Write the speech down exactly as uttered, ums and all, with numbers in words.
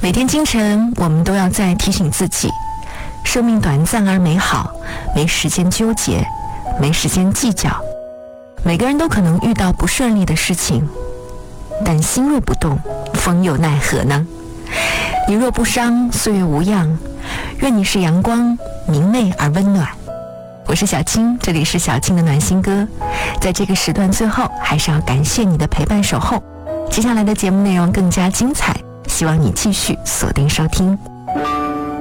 每天清晨，我们都要再提醒自己，生命短暂而美好，没时间纠结，没时间计较。每个人都可能遇到不顺利的事情，但心若不动，风又奈何呢？你若不伤，岁月无恙。愿你是阳光，明媚而温暖。我是小青，这里是小青的暖心歌。在这个时段最后，还是要感谢你的陪伴守候。接下来的节目内容更加精彩，希望你继续锁定收听。